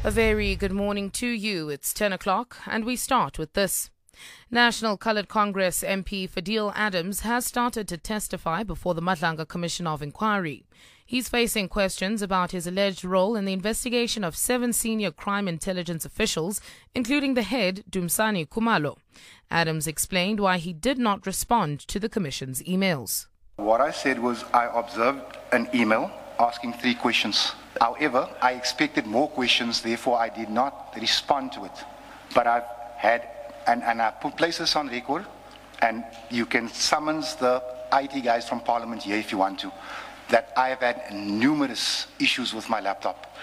A very good morning to you. It's 10 o'clock and we start with this. National Coloured Congress MP Fadil Adams has started to testify before the Madlanga Commission of Inquiry. He's facing questions about his alleged role in the investigation of 7 senior crime intelligence officials, including the head, Dumsani Khumalo. Adams explained why he did not respond to the Commission's emails. What I said was I observed an email asking 3 questions. However, I expected more questions, therefore I did not respond to it. But I've had, and I put places on record, and you can summons the IT guys from Parliament here if you want to, that I have had numerous issues with my laptop.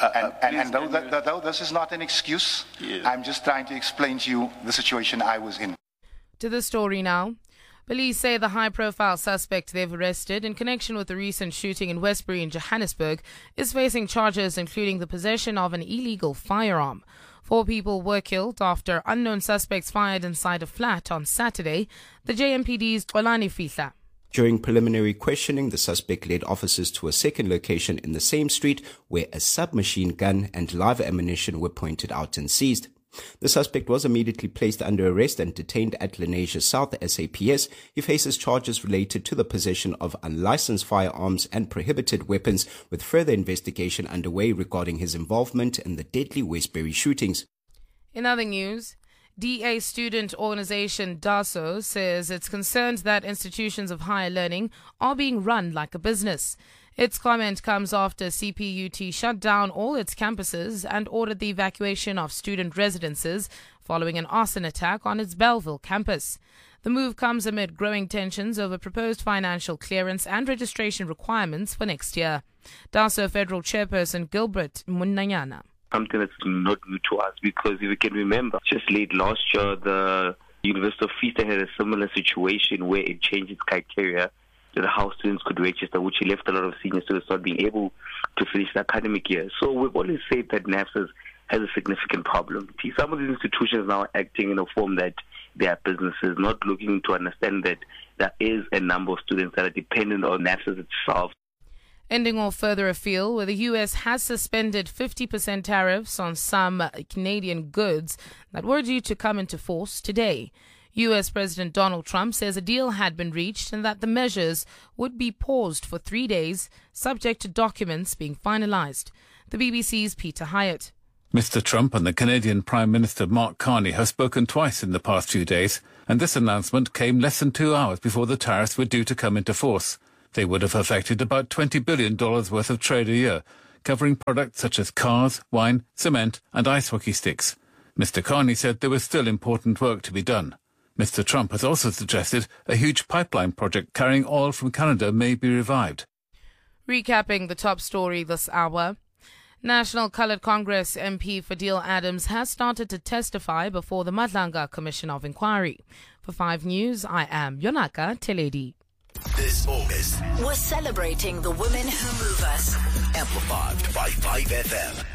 And though this is not an excuse, I'm just trying to explain to you the situation I was in. To the story now. Police say the high-profile suspect they've arrested in connection with the recent shooting in Westbury in Johannesburg is facing charges including the possession of an illegal firearm. 4 people were killed after unknown suspects fired inside a flat on Saturday, the JMPD's Xolani Fihla. During preliminary questioning, the suspect led officers to a second location in the same street where a submachine gun and live ammunition were pointed out and seized. The suspect was immediately placed under arrest and detained at Lenasia South SAPS. He faces charges related to the possession of unlicensed firearms and prohibited weapons, with further investigation underway regarding his involvement in the deadly Westbury shootings. In other news, DA student organization DASO says it's concerned that institutions of higher learning are being run like a business. Its comment comes after CPUT shut down all its campuses and ordered the evacuation of student residences following an arson attack on its Bellville campus. The move comes amid growing tensions over proposed financial clearance and registration requirements for next year. DASO Federal Chairperson Gilbert Munnanyana. Something that's not new to us, because if you can remember, just late last year, the University of Free State had a similar situation where it changed its criteria to how students could register, which left a lot of senior students not being able to finish the academic year. So we've always said that NAFSA has a significant problem. See, some of these institutions now are acting in a form that they are businesses, not looking to understand that there is a number of students that are dependent on NAFSA itself. Ending off further afield, where the U.S. has suspended 50% tariffs on some Canadian goods that were due to come into force today. U.S. President Donald Trump says a deal had been reached and that the measures would be paused for 3 days, subject to documents being finalized. The BBC's Peter Hyatt. Mr. Trump and the Canadian Prime Minister Mark Carney have spoken twice in the past few days, and this announcement came less than 2 hours before the tariffs were due to come into force. They would have affected about $20 billion worth of trade a year, covering products such as cars, wine, cement and ice hockey sticks. Mr. Carney said there was still important work to be done. Mr. Trump has also suggested a huge pipeline project carrying oil from Canada may be revived. Recapping the top story this hour, National Coloured Congress MP Fadil Adams has started to testify before the Madlanga Commission of Inquiry. For 5 News, I am Yonaka Teledi. This August, we're celebrating the women who move us. Amplified by 5FM.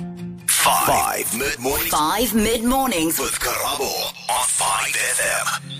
5 mid-mornings. 5 mid-mornings. With Karabo on 5FM.